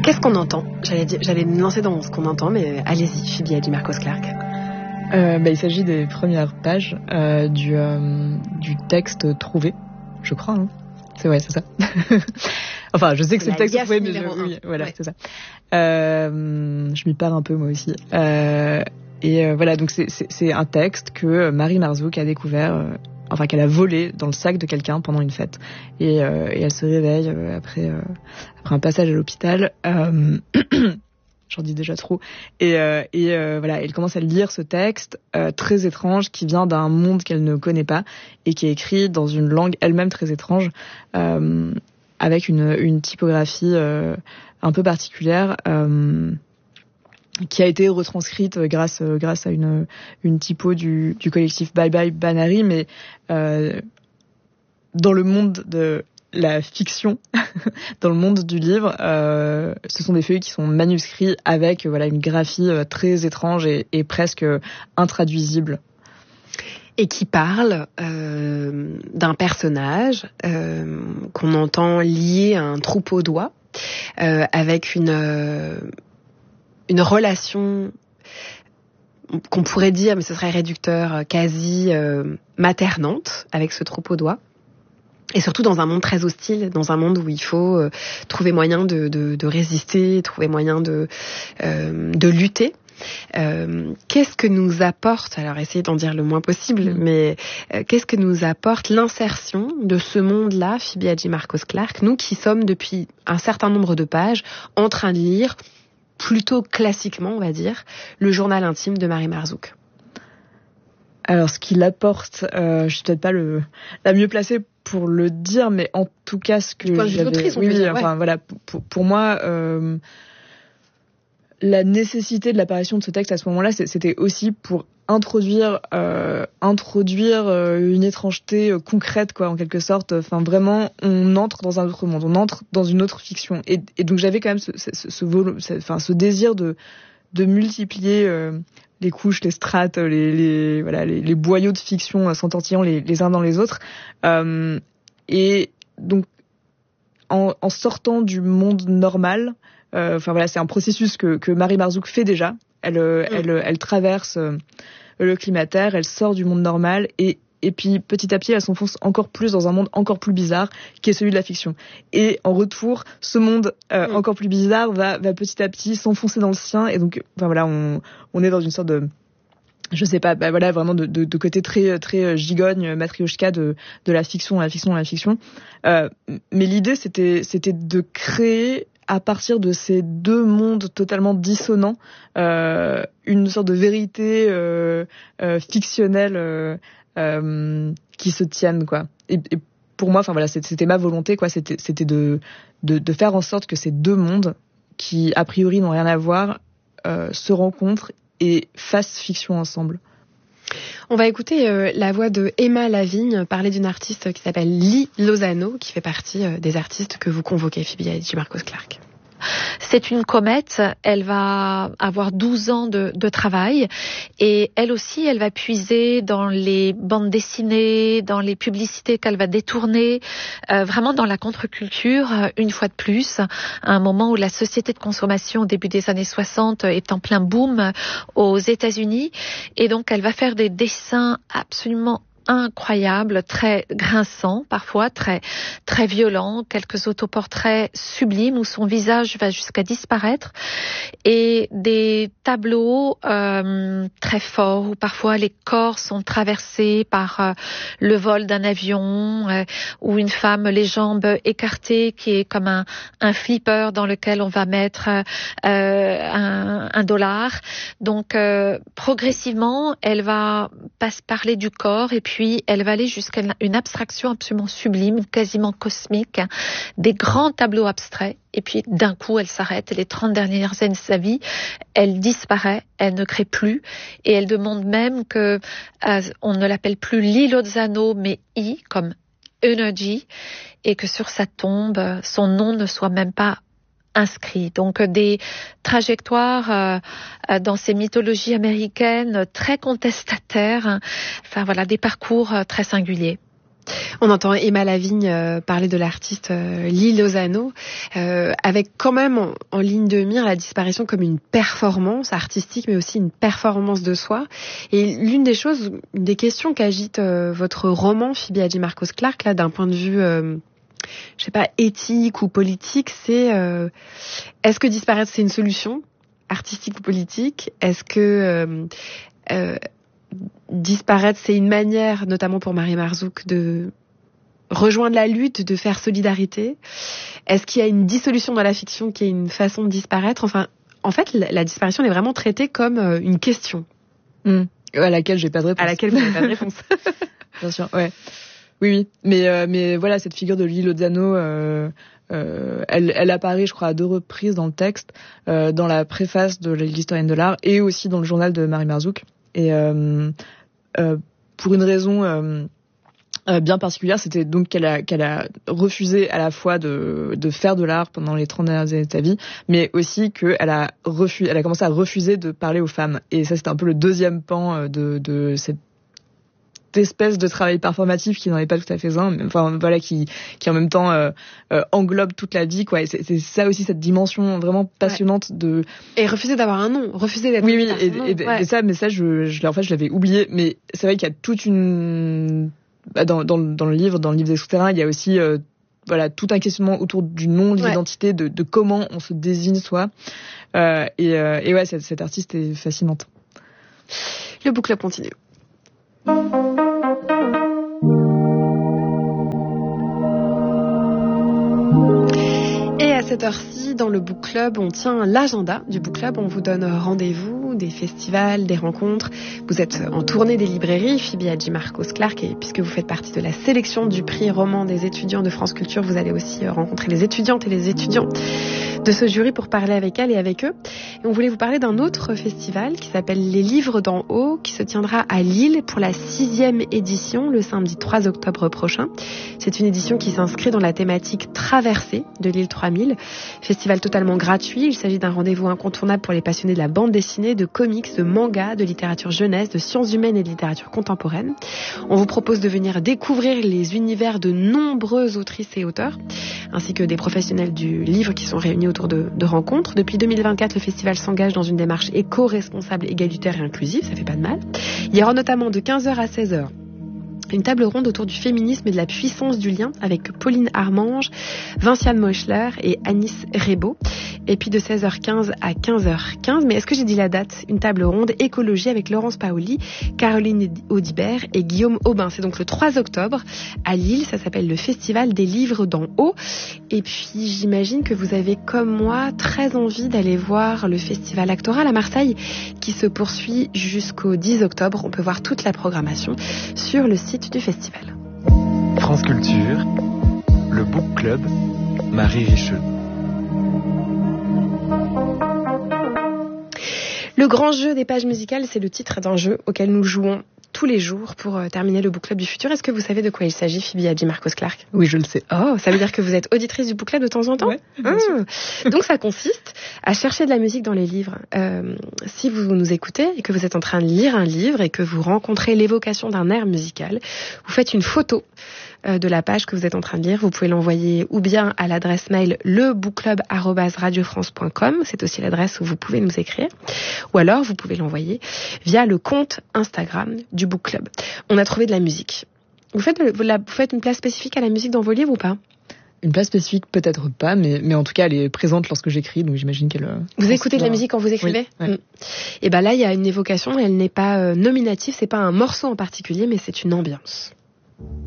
Qu'est-ce qu'on entend ? J'allais me lancer dans ce qu'on entend, mais allez-y, Phoebe Hadjimarkos Clarke. Il s'agit des premières pages du texte trouvé, je crois. Hein. C'est ça. Enfin, je sais que c'est le texte trouvé, mais c'est ça. Je m'y perds un peu moi aussi. Donc c'est un texte que Marie Marzouk a découvert, qu'elle a volé dans le sac de quelqu'un pendant une fête. Et elle se réveille après un passage à l'hôpital. J'en dis déjà trop. Elle commence à lire ce texte très étrange qui vient d'un monde qu'elle ne connaît pas et qui est écrit dans une langue elle-même très étrange, avec une typographie un peu particulière, qui a été retranscrite grâce à une typo du collectif Bye Bye Banary, mais dans le monde de la fiction, dans le monde du livre, ce sont des feuilles qui sont manuscrits avec une graphie très étrange et presque intraduisible. Et qui parle d'un personnage qu'on entend lié à un troupeau d'oies, avec une relation qu'on pourrait dire, mais ce serait réducteur, quasi maternante avec ce troupeau d'oies. Et surtout dans un monde très hostile, dans un monde où il faut trouver moyen de résister, trouver moyen de lutter. Qu'est-ce que nous apporte, alors essayez d'en dire le moins possible, mais qu'est-ce que nous apporte l'insertion de ce monde-là, Phoebe Hadjimarkos Clarke, nous qui sommes depuis un certain nombre de pages en train de lire, plutôt classiquement on va dire, le journal intime de Marie Marzouk? Alors ce qu'il apporte, je suis peut-être pas la mieux placée pour le dire, mais en tout cas ce que pour moi, la nécessité de l'apparition de ce texte à ce moment-là, c'était aussi pour introduire une étrangeté concrète, quoi, en quelque sorte. Enfin, vraiment, on entre dans un autre monde, on entre dans une autre fiction, et donc j'avais quand même ce désir de multiplier les couches, les strates, les boyaux de fiction s'entortillant les uns dans les autres. Et donc, en sortant du monde normal, c'est un processus que Marie Marzouk fait déjà. Elle traverse le climatéraire, elle sort du monde normal et puis petit à petit elle s'enfonce encore plus dans un monde encore plus bizarre qui est celui de la fiction. Et en retour, ce monde encore plus bizarre va petit à petit s'enfoncer dans le sien, et donc on est dans une sorte de, je sais pas, vraiment de côté très très gigogne, matrioshka de la fiction. Mais l'idée c'était de créer à partir de ces deux mondes totalement dissonants une sorte de vérité fictionnelle qui se tiennent, quoi. Et pour moi, c'était ma volonté, quoi. C'était de faire en sorte que ces deux mondes qui a priori n'ont rien à voir se rencontrent et fassent fiction ensemble. On va écouter la voix de Emma Lavigne parler d'une artiste qui s'appelle Lee Lozano, qui fait partie des artistes que vous convoquez, Phoebe Hadjimarkos Clarke. C'est une comète, elle va avoir 12 ans de travail, et elle aussi, elle va puiser dans les bandes dessinées, dans les publicités qu'elle va détourner, vraiment dans la contre-culture, une fois de plus, à un moment où la société de consommation au début des années 60 est en plein boom aux États-Unis, et donc elle va faire des dessins absolument incroyable, très grinçant, parfois très très violent, quelques autoportraits sublimes où son visage va jusqu'à disparaître, et des tableaux très forts où parfois les corps sont traversés par le vol d'un avion, ou une femme les jambes écartées qui est comme un flipper dans lequel on va mettre un dollar. Donc progressivement elle va parler du corps, et puis elle va aller jusqu'à une abstraction absolument sublime, quasiment cosmique, des grands tableaux abstraits, et puis d'un coup elle s'arrête, et les 30 dernières années de sa vie, elle disparaît, elle ne crée plus, et elle demande même que on ne l'appelle plus Lee Lozano, mais I, comme Energy, et que sur sa tombe, son nom ne soit même pas inscrit. Donc des trajectoires dans ces mythologies américaines très contestataires, des parcours très singuliers. On entend Emma Lavigne parler de l'artiste Lille Lozano, avec quand même en ligne de mire la disparition comme une performance artistique, mais aussi une performance de soi. Et l'une des questions qu'agite votre roman, Phoebe Hadjimarkos Clarke, là, d'un point de vue, je sais pas, éthique ou politique, c'est est-ce que disparaître c'est une solution, artistique ou politique? Est-ce que disparaître, c'est une manière, notamment pour Marie Marzouk, de rejoindre la lutte, de faire solidarité? Est-ce qu'il y a une dissolution dans la fiction qui est une façon de disparaître? Enfin, en fait, la disparition est vraiment traitée comme une question. À laquelle j'ai pas de réponse. À laquelle vous n'avez pas de réponse. Bien sûr, ouais. Oui. Mais voilà, cette figure de Lille Lozano, elle apparaît, je crois, à 2 reprises dans le texte, dans la préface de l'historienne de l'art et aussi dans le journal de Marie Marzouk. Et pour une raison bien particulière, c'était donc qu'elle a refusé à la fois de faire de l'art pendant les 30 dernières années de sa vie, mais aussi qu'elle a commencé à refuser de parler aux femmes. Et ça, c'était un peu le deuxième pan de cette espèce de travail performatif qui n'en est pas tout à fait un, enfin voilà, qui en même temps englobe toute la vie, quoi. Et c'est ça aussi, cette dimension vraiment passionnante de. Et refuser d'avoir un nom, refuser d'être. Oui, et ça, mais ça, je l'avais oublié. Mais c'est vrai qu'il y a toute une dans le livre des souterrains, il y a aussi voilà, tout un questionnement autour du nom, de l'identité, de comment on se désigne soi. Et ouais, cette artiste est fascinante. Le book club continue. Et à cette heure-ci, dans le book club, on tient l'agenda du book club. On vous donne rendez-vous, des festivals, des rencontres. Vous êtes en tournée des librairies, Phoebe Hadjimarkos Clarke, et puisque vous faites partie de la sélection du prix roman des étudiants de France Culture, vous allez aussi rencontrer les étudiantes et les étudiants de ce jury pour parler avec elles et avec eux. Et on voulait vous parler d'un autre festival qui s'appelle Les Livres d'en haut, qui se tiendra à Lille pour la 6e édition, le samedi 3 octobre prochain. C'est une édition qui s'inscrit dans la thématique Traversée de l'île 3000. Festival totalement gratuit. Il s'agit d'un rendez-vous incontournable pour les passionnés de la bande dessinée, de comics, de manga, de littérature jeunesse, de sciences humaines et de littérature contemporaine. On vous propose de venir découvrir les univers de nombreuses autrices et auteurs, ainsi que des professionnels du livre qui sont réunis autour de rencontres. Depuis 2024, le festival s'engage dans une démarche éco-responsable, égalitaire et inclusive, ça fait pas de mal. Il y aura notamment de 15h à 16h une table ronde autour du féminisme et de la puissance du lien avec Pauline Armange, Vinciane Moschler et Anis Rebaud. Et puis de 16h15 à 15h15, mais est-ce que j'ai dit la date? Une table ronde écologie avec Laurence Paoli, Caroline Audibert et Guillaume Aubin. C'est donc le 3 octobre à Lille. Ça s'appelle le Festival des Livres d'en haut. Et puis j'imagine que vous avez, comme moi, très envie d'aller voir le Festival Actoral à Marseille qui se poursuit jusqu'au 10 octobre. On peut voir toute la programmation sur le site du festival. France Culture, le Book Club, Marie Richeux. Le grand jeu des pages musicales, c'est le titre d'un jeu auquel nous jouons tous les jours pour terminer le Book Club du futur. Est-ce que vous savez de quoi il s'agit, Phoebe Hadjimarkos Clarke? Oui, je le sais. Oh, ça veut dire que vous êtes auditrice du Book Club de temps en temps? Oui, bien sûr. Donc ça consiste à chercher de la musique dans les livres. Si vous nous écoutez et que vous êtes en train de lire un livre et que vous rencontrez l'évocation d'un air musical, vous faites une photo de la page que vous êtes en train de lire. Vous pouvez l'envoyer ou bien à l'adresse mail lebookclub@radiofrance.com. C'est aussi l'adresse où vous pouvez nous écrire. Ou alors, vous pouvez l'envoyer via le compte Instagram du Book Club. On a trouvé de la musique. Vous faites une place spécifique à la musique dans vos livres ou pas? Une place spécifique, peut-être pas, mais en tout cas, elle est présente lorsque j'écris, donc j'imagine qu'elle... Vous écoutez de la musique quand vous écrivez? Oui. Ouais. Et ben là, il y a une évocation, elle n'est pas nominative, c'est pas un morceau en particulier, mais c'est une ambiance.